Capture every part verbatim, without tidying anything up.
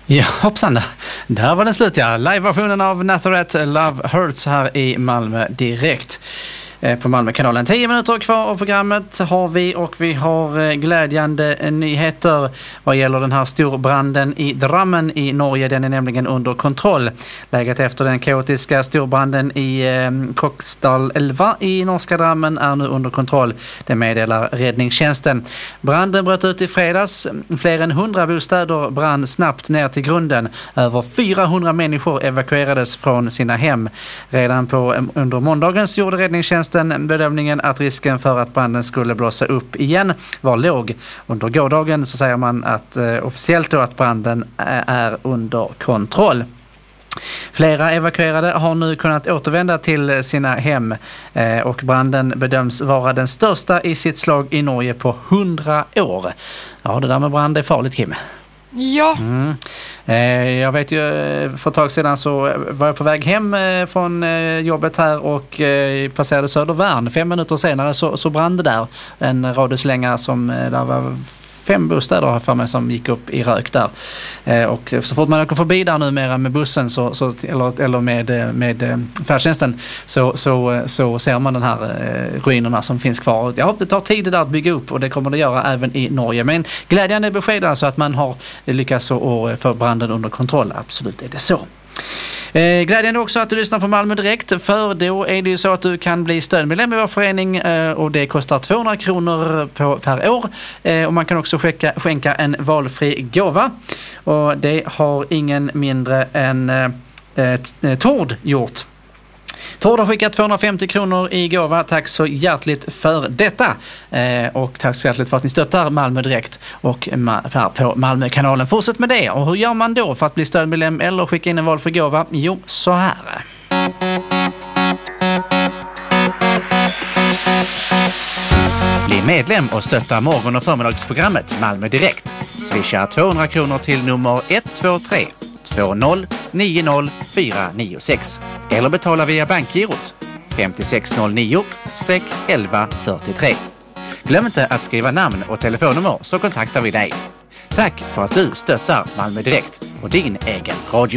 Ja, hoppsan. Där var den slut, ja. Live-versionen av Nazareth Love Hurts här i Malmö direkt på Malmökanalen. Tio minuter kvar av programmet har vi, och vi har glädjande nyheter vad gäller den här storbranden i Drammen i Norge. Den är nämligen under kontroll. Läget efter den kaotiska storbranden i eh, Koksdalelva i norska Drammen är nu under kontroll. Det meddelar räddningstjänsten. Branden bröt ut i fredags. Fler än hundra bostäder brann snabbt ner till grunden. Över fyrahundra människor evakuerades från sina hem. Redan på under måndagens gjorde räddningstjänsten bedömningen att risken för att branden skulle blåsa upp igen var låg. Under gårdagen så säger man att eh, officiellt då att branden är under kontroll. Flera evakuerade har nu kunnat återvända till sina hem eh, och branden bedöms vara den största i sitt slag i Norge på hundra år. Ja, det där med brand är farligt, Kim. Ja. Mm. Eh, jag vet ju, för ett tag sedan så var jag på väg hem eh, från eh, jobbet här och eh, passerade Södervärn. Fem minuter senare så, så brann det där en radhuslänga som eh, där var fem bostäder för mig som gick upp i rök där. Eh, och så fort man åker förbi där numera med bussen så, så, eller, eller med, med färdtjänsten så, så, så ser man den här eh, ruinerna som finns kvar. Ja, det tar tid där att bygga upp, och det kommer det göra även i Norge. Men glädjande besked alltså att man har lyckats få branden under kontroll. Absolut är det så. Eh, glädjande också att du lyssnar på Malmö Direkt, för då är det ju så att du kan bli stödmedlem i vår förening eh, och det kostar tvåhundra kronor på, per år eh, och man kan också skänka, skänka en valfri gåva, och det har ingen mindre än eh, Tord gjort. Tord har skickat tvåhundrafemtio kronor i gåva. Tack så hjärtligt för detta. Eh, och tack så hjärtligt för att ni stöttar Malmö Direkt och ma- på Malmökanalen. Fortsätt med det. Och hur gör man då för att bli stödmedlem eller skicka in en valfri gåva? Jo, så här. Bli medlem och stötta morgon- och förmiddagsprogrammet Malmö Direkt. Swisha tvåhundra kronor till nummer ett två tre två noll nio noll fyra nio sex eller betala via bankgirot fem sex noll nio elva fyrtiotre. Glöm inte att skriva namn och telefonnummer så kontaktar vi dig. Tack för att du stöttar Malmö Direkt och din egen radio.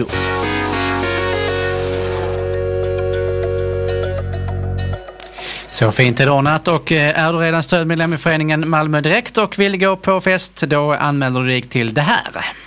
Så fint idag natt, och är du redan stödmedlem i föreningen Malmö Direkt och vill gå på fest, då anmäler du dig till det här.